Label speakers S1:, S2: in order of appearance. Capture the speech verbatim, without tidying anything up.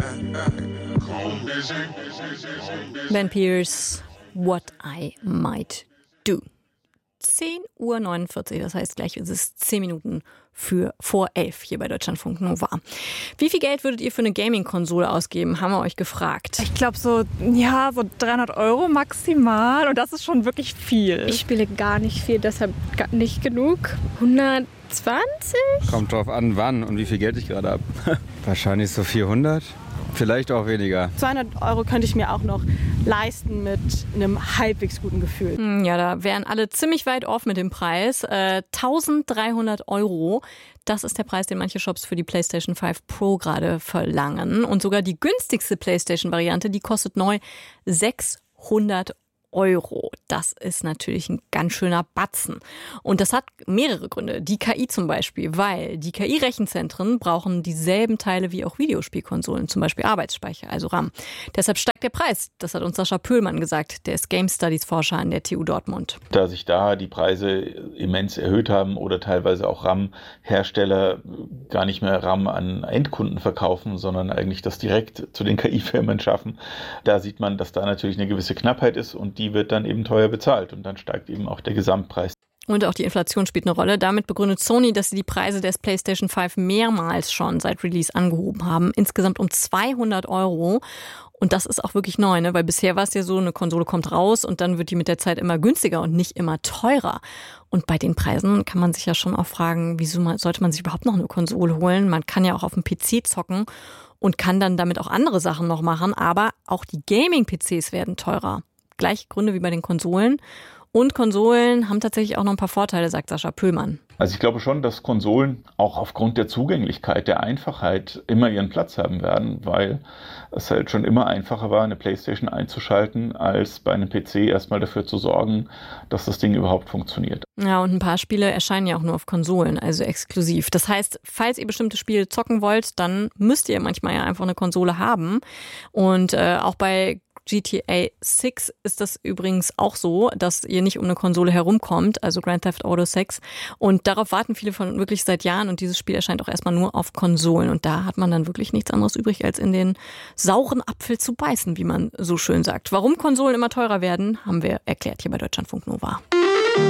S1: Ben Pearce, What I Might Do. zehn Uhr neunundvierzig, das heißt gleich ist es zehn Minuten für vor elf hier bei Deutschlandfunk Nova. Wie viel Geld würdet ihr für eine Gaming-Konsole ausgeben, haben wir euch gefragt.
S2: Ich glaube so, ja, so dreihundert Euro maximal und das ist schon wirklich viel.
S3: Ich spiele gar nicht viel, deshalb nicht genug. hundertzwanzig?
S4: Kommt drauf an, wann und wie viel Geld ich gerade habe. Wahrscheinlich so vierhundert. Vielleicht auch weniger.
S5: zweihundert Euro könnte ich mir auch noch leisten mit einem halbwegs guten Gefühl.
S1: Ja, da wären alle ziemlich weit off mit dem Preis. Äh, eintausenddreihundert Euro, das ist der Preis, den manche Shops für die PlayStation fünf Pro gerade verlangen. Und sogar die günstigste PlayStation-Variante, die kostet neu sechshundert Euro. Das ist natürlich ein ganz schöner Batzen. Und das hat mehrere Gründe. Die K I zum Beispiel, weil die K I-Rechenzentren brauchen dieselben Teile wie auch Videospielkonsolen, zum Beispiel Arbeitsspeicher, also RAM. Deshalb steigt der Preis. Das hat uns Sascha Pöhlmann gesagt, der ist Game Studies Forscher an der T U Dortmund.
S6: Da sich da die Preise immens erhöht haben oder teilweise auch RAM-Hersteller gar nicht mehr RAM an Endkunden verkaufen, sondern eigentlich das direkt zu den K I-Firmen schaffen, da sieht man, dass da natürlich eine gewisse Knappheit ist und die Die wird dann eben teuer bezahlt und dann steigt eben auch der Gesamtpreis.
S1: Und auch die Inflation spielt eine Rolle. Damit begründet Sony, dass sie die Preise des PlayStation fünf mehrmals schon seit Release angehoben haben. Insgesamt um zweihundert Euro. Und das ist auch wirklich neu, ne? Weil bisher war es ja so, eine Konsole kommt raus und dann wird die mit der Zeit immer günstiger und nicht immer teurer. Und bei den Preisen kann man sich ja schon auch fragen, wieso sollte man sich überhaupt noch eine Konsole holen? Man kann ja auch auf dem P C zocken und kann dann damit auch andere Sachen noch machen. Aber auch die Gaming-P Cs werden teurer. Gleiche Gründe wie bei den Konsolen. Und Konsolen haben tatsächlich auch noch ein paar Vorteile, sagt Sascha Pöhlmann.
S6: Also ich glaube schon, dass Konsolen auch aufgrund der Zugänglichkeit, der Einfachheit immer ihren Platz haben werden, weil es halt schon immer einfacher war, eine PlayStation einzuschalten, als bei einem P C erstmal dafür zu sorgen, dass das Ding überhaupt funktioniert.
S1: Ja, und ein paar Spiele erscheinen ja auch nur auf Konsolen, also exklusiv. Das heißt, falls ihr bestimmte Spiele zocken wollt, dann müsst ihr manchmal ja einfach eine Konsole haben. Und äh, auch bei G T A sechs ist das übrigens auch so, dass ihr nicht um eine Konsole herumkommt, also Grand Theft Auto sechs. Und darauf warten viele von wirklich seit Jahren und dieses Spiel erscheint auch erstmal nur auf Konsolen. Und da hat man dann wirklich nichts anderes übrig, als in den sauren Apfel zu beißen, wie man so schön sagt. Warum Konsolen immer teurer werden, haben wir erklärt hier bei Deutschlandfunk Nova.